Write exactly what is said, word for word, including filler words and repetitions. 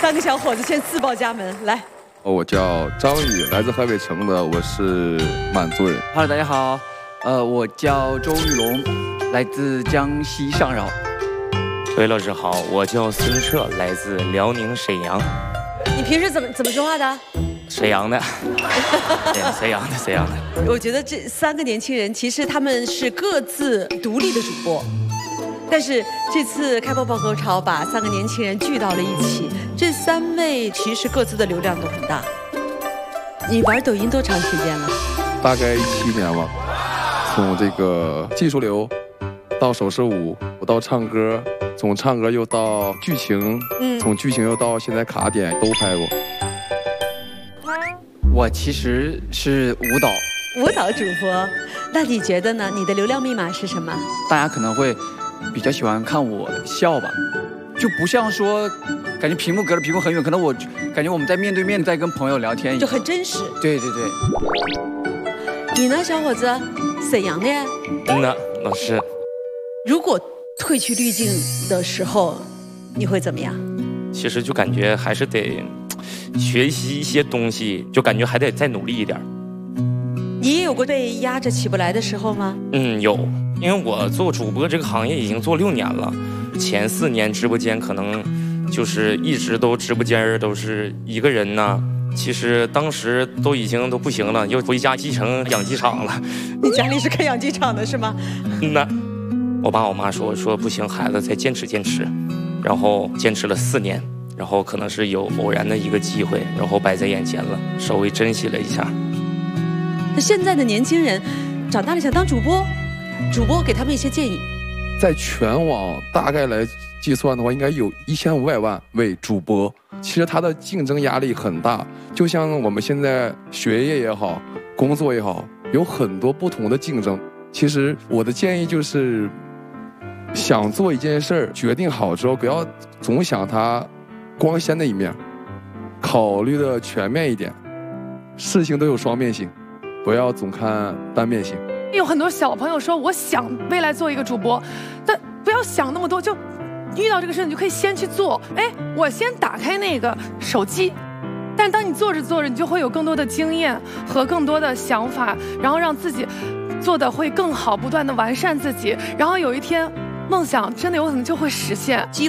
三个小伙子先自报家门，来。 我叫张宇，来自河北城的，我是满族人。 Hello， 大家好，呃，我叫周玉龙，来自江西上饶。 喂，老师好，我叫孙彻，来自辽宁沈阳。 你平时怎么怎么说话的？ 沈阳的，对，沈阳的，沈阳的。 我觉得这三个年轻人其实他们是各自独立的主播。 但是这次开播报高潮把三个年轻人聚到了一起，这三位其实各自的流量都很大。你玩抖音多长时间了？大概七年吧。从这个技术流到手势舞，到唱歌，从唱歌又到剧情，嗯，从剧情又到现在卡点都拍过。 我其实是舞蹈， 舞蹈主播。那你觉得呢？你的流量密码是什么？ 大家可能会。 比较喜欢看我笑吧，就不像说，感觉屏幕隔着屏幕很远，可能我感觉我们在面对面在跟朋友聊天一样， 就很真实。 对对对。 你呢，小伙子？沈阳的呀？ 嗯呐，老师。 如果褪去滤镜的时候，你会怎么样？ 其实就感觉还是得学习一些东西，就感觉还得再努力一点。 你也有过被压着起不来的时候吗？ 嗯，有。 因为我做主播这个行业已经做六年了，前四年直播间可能就是一直都直播间都是一个人呢。其实当时都已经都不行了，又回家继承养鸡场了。 你家里是开养鸡场的是吗？ 嗯呐，我爸我妈说说不行，孩子再坚持坚持，然后坚持了四年，然后可能是有偶然的一个机会，然后摆在眼前了，稍微珍惜了一下。 那现在的年轻人长大了想当主播。 主播给他们一些建议， 在全网大概来计算的话，应该有一千五百万位主播。其实他的竞争压力很大，就像我们现在学业也好，工作也好，有很多不同的竞争。其实我的建议就是，想做一件事儿，决定好之后，不要总想它光鲜的一面，考虑的全面一点。事情都有双面性，不要总看单面性。 有很多小朋友说，我想未来做一个主播，但不要想那么多，就遇到这个事你就可以先去做。哎，我先打开那个手机，但是当你做着做着，你就会有更多的经验和更多的想法，然后让自己做的会更好，不断的完善自己，然后有一天梦想真的有可能就会实现。机